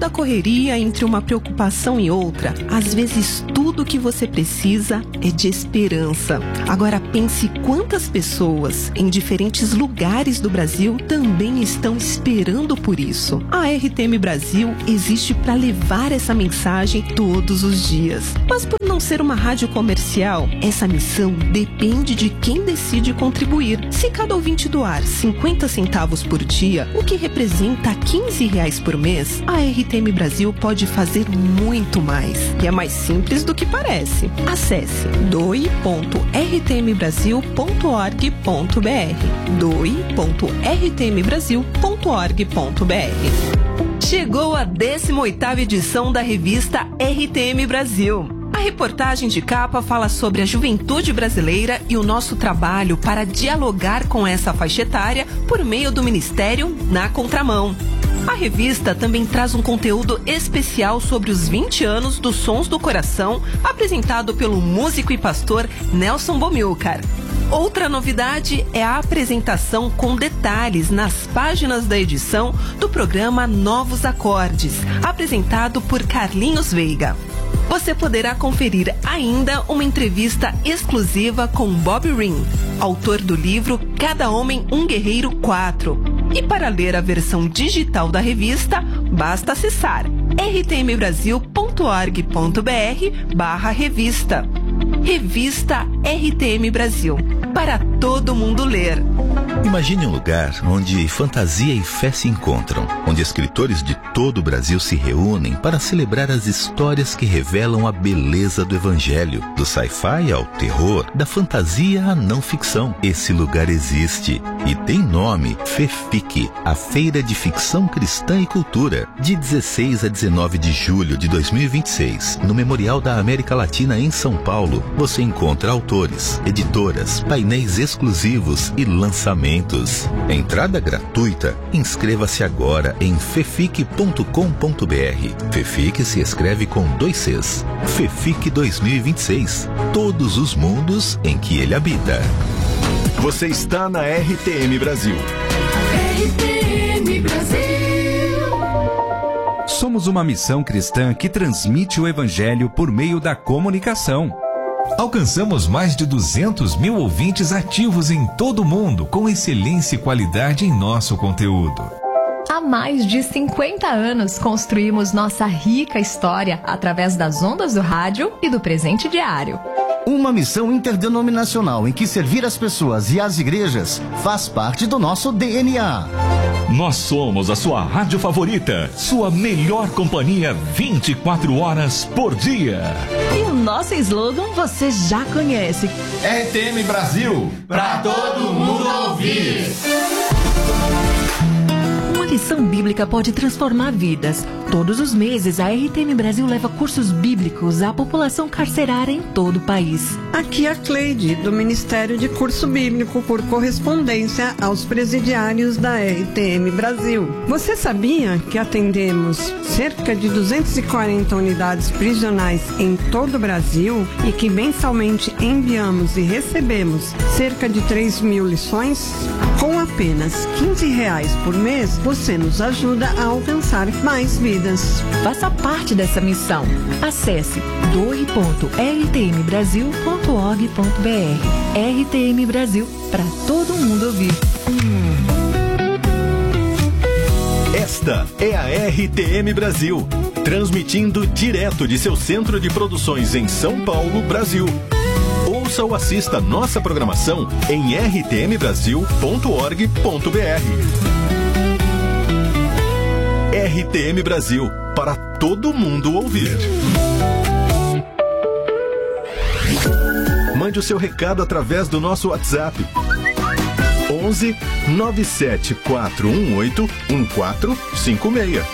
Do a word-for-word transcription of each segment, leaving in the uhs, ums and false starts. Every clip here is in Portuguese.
da correria, entre uma preocupação e outra, às vezes tudo que você precisa é de esperança. Agora pense quantas pessoas em diferentes lugares do Brasil também estão esperando por isso. A R T M Brasil existe para levar essa mensagem todos os dias. Mas por não ser uma rádio comercial, essa missão depende de quem decide contribuir. Se cada ouvinte doar cinquenta centavos por dia, o que representa quinze reais por mês, a R T M Brasil pode fazer muito mais. E é mais simples do que parece. Acesse doe ponto r t m brasil ponto org ponto b r doe ponto r t m brasil ponto org ponto b r. Chegou a décima oitava edição da revista R T M Brasil. A reportagem de capa fala sobre a juventude brasileira e o nosso trabalho para dialogar com essa faixa etária por meio do Ministério Na Contramão. A revista também traz um conteúdo especial sobre os vinte anos dos Sons do Coração, apresentado pelo músico e pastor Nelson Bomilcar. Outra novidade é a apresentação com detalhes nas páginas da edição do programa Novos Acordes, apresentado por Carlinhos Veiga. Você poderá conferir ainda uma entrevista exclusiva com Bob Ring, autor do livro Cada Homem um Guerreiro quatro. E para ler a versão digital da revista, basta acessar r t m brasil ponto org ponto b r barra revista. Revista R T M Brasil, para todo mundo ler. Imagine um lugar onde fantasia e fé se encontram, onde escritores de todo o Brasil se reúnem para celebrar as histórias que revelam a beleza do Evangelho, do sci-fi ao terror, da fantasia à não ficção. Esse lugar existe e tem nome: FEFIC, a Feira de Ficção Cristã e Cultura, de dezesseis a dezenove de julho de dois mil e vinte e seis, no Memorial da América Latina em São Paulo. Você encontra autores, editoras, painéis exclusivos e lançamentos. Entrada gratuita. Inscreva-se agora em fefic ponto com ponto b r. FEFIC se escreve com dois Cs. FEFIC dois mil e vinte e seis. Todos os mundos em que ele habita. Você está na R T M Brasil. R T M Brasil. Somos uma missão cristã que transmite o Evangelho por meio da comunicação. Alcançamos mais de duzentos mil ouvintes ativos em todo o mundo, com excelência e qualidade em nosso conteúdo. Há mais de cinquenta anos construímos nossa rica história através das ondas do rádio e do presente diário. Uma missão interdenominacional em que servir as pessoas e as igrejas faz parte do nosso D N A. Nós somos a sua rádio favorita, sua melhor companhia vinte e quatro horas por dia. E o nosso slogan você já conhece: R T M Brasil, pra todo mundo ouvir. Uma lição bíblica pode transformar vidas. Todos os meses, a R T M Brasil leva cursos bíblicos à população carcerária em todo o país. Aqui a Cleide, do Ministério de Curso Bíblico por correspondência aos presidiários da R T M Brasil. Você sabia que atendemos cerca de duzentas e quarenta unidades prisionais em todo o Brasil e que mensalmente enviamos e recebemos cerca de três mil lições? Com apenas quinze reais por mês, você nos ajuda a alcançar mais vidas. Faça parte dessa missão. Acesse doe ponto r t m brasil ponto org ponto b r. R T M Brasil, para todo mundo ouvir. Esta é a R T M Brasil, transmitindo direto de seu centro de produções em São Paulo, Brasil. Ouça ou assista nossa programação em r t m brasil ponto org ponto b r. R T M Brasil, para todo mundo ouvir. Mande o seu recado através do nosso WhatsApp. onze nove sete quatro um oito um quatro cinco seis.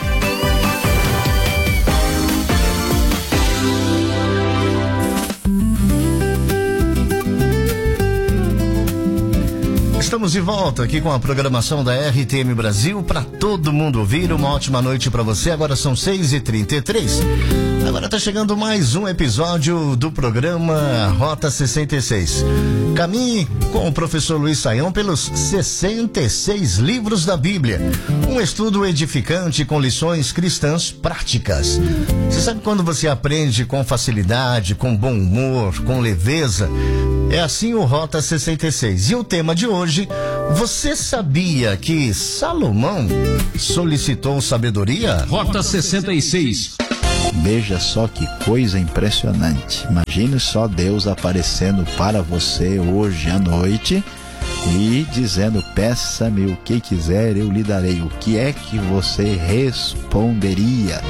Estamos de volta aqui com a programação da R T M Brasil para todo mundo ouvir. Uma ótima noite para você. Agora são seis e trinta e três. Agora está chegando mais um episódio do programa Rota sessenta e seis. Caminhe com o professor Luiz Saião pelos sessenta e seis livros da Bíblia. Um estudo edificante com lições cristãs práticas. Você sabe quando você aprende com facilidade, com bom humor, com leveza? É assim o Rota sessenta e seis. E o tema de hoje, você sabia que Salomão solicitou sabedoria? Rota sessenta e seis. Veja só que coisa impressionante. Imagine só Deus aparecendo para você hoje à noite e dizendo: peça-me o que quiser, eu lhe darei. O que é que você responderia?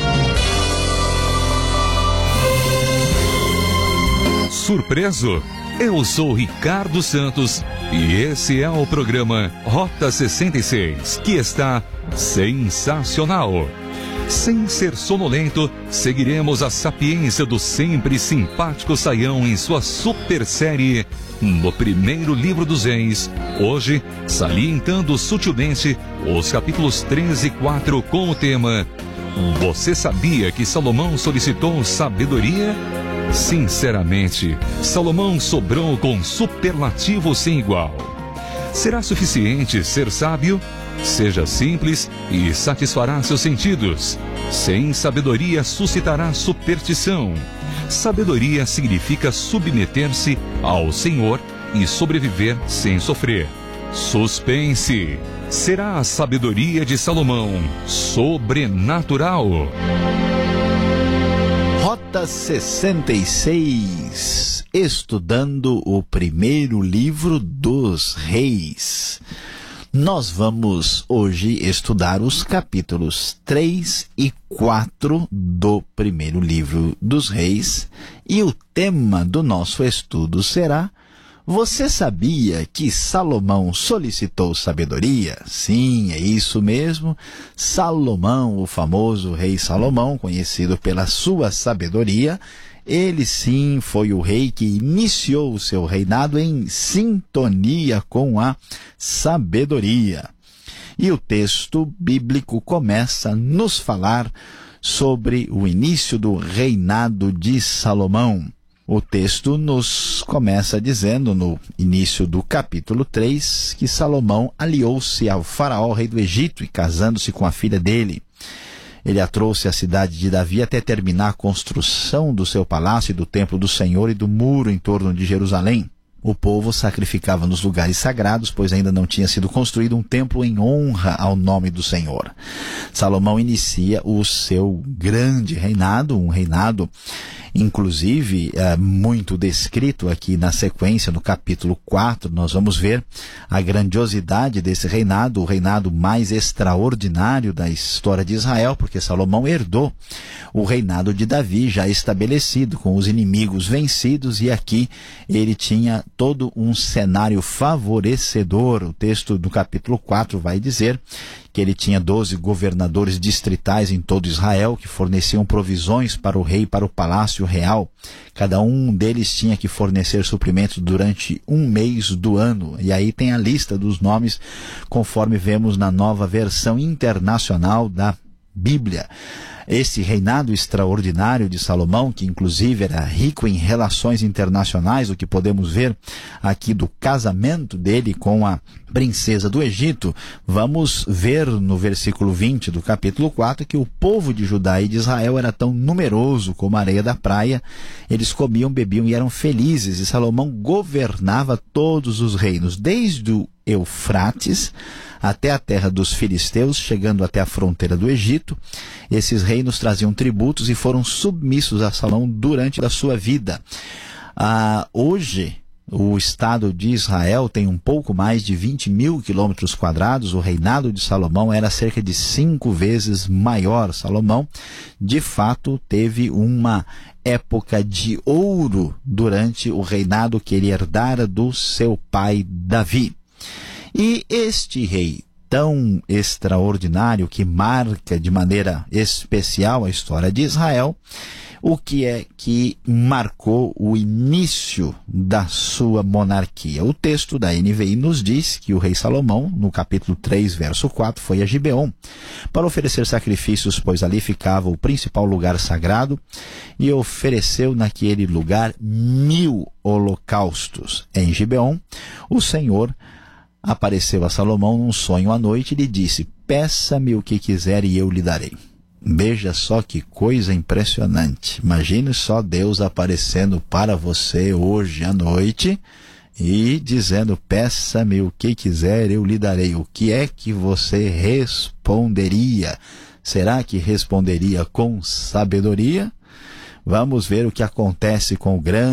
Surpreso? Eu sou Ricardo Santos e esse é o programa Rota sessenta e seis, que está sensacional. Sem ser sonolento, seguiremos a sapiência do sempre simpático Saião em sua super série no primeiro livro dos Reis, hoje salientando sutilmente os capítulos três e quatro com o tema: você sabia que Salomão solicitou sabedoria? Sinceramente, Salomão sobrou com superlativo sem igual. Será suficiente ser sábio? Seja simples e satisfará seus sentidos. Sem sabedoria suscitará superstição. Sabedoria significa submeter-se ao Senhor e sobreviver sem sofrer. Suspense. Será a sabedoria de Salomão sobrenatural? Rota sessenta e seis, estudando o primeiro livro dos Reis. Nós vamos hoje estudar os capítulos três e quatro do primeiro livro dos Reis, e o tema do nosso estudo será: você sabia que Salomão solicitou sabedoria? Sim, é isso mesmo. Salomão, o famoso rei Salomão, conhecido pela sua sabedoria, ele sim foi o rei que iniciou o seu reinado em sintonia com a sabedoria. E o texto bíblico começa a nos falar sobre o início do reinado de Salomão. O texto nos começa dizendo, no início do capítulo três, que Salomão aliou-se ao faraó, rei do Egito, e casando-se com a filha dele, ele a trouxe à cidade de Davi até terminar a construção do seu palácio e do templo do Senhor e do muro em torno de Jerusalém. O povo sacrificava nos lugares sagrados, pois ainda não tinha sido construído um templo em honra ao nome do Senhor. Salomão inicia o seu grande reinado, um reinado, inclusive, é, muito descrito aqui na sequência, no capítulo quatro. Nós vamos ver a grandiosidade desse reinado, o reinado mais extraordinário da história de Israel, porque Salomão herdou o reinado de Davi, já estabelecido, com os inimigos vencidos, e aqui ele tinha todo um cenário favorecedor. O texto do capítulo quatro vai dizer que ele tinha doze governadores distritais em todo Israel, que forneciam provisões para o rei e para o palácio real. Cada um deles tinha que fornecer suprimentos durante um mês do ano. E aí tem a lista dos nomes, conforme vemos na nova versão internacional da Bíblia. Esse reinado extraordinário de Salomão, que inclusive era rico em relações internacionais, o que podemos ver aqui do casamento dele com a princesa do Egito, vamos ver no versículo vinte do capítulo quatro que o povo de Judá e de Israel era tão numeroso como a areia da praia. Eles comiam, bebiam e eram felizes, e Salomão governava todos os reinos, desde o Eufrates até a terra dos filisteus, chegando até a fronteira do Egito. Esses reinos traziam tributos e foram submissos a Salomão durante a sua vida. Ah, hoje, o estado de Israel tem um pouco mais de vinte mil quilômetros quadrados. O reinado de Salomão era cerca de cinco vezes maior. Salomão, de fato, teve uma época de ouro durante o reinado que ele herdara do seu pai Davi. E este rei tão extraordinário, que marca de maneira especial a história de Israel, o que é que marcou o início da sua monarquia. O texto da N V I nos diz que o rei Salomão, no capítulo três, verso quatro, foi a Gibeon para oferecer sacrifícios, pois ali ficava o principal lugar sagrado, e ofereceu naquele lugar mil holocaustos. Em Gibeon, o Senhor apareceu a Salomão num sonho à noite e lhe disse: peça-me o que quiser e eu lhe darei. Veja só que coisa impressionante. Imagine só Deus aparecendo para você hoje à noite e dizendo: peça-me o que quiser, eu lhe darei. O que é que você responderia? Será que responderia com sabedoria? Vamos ver o que acontece com o grande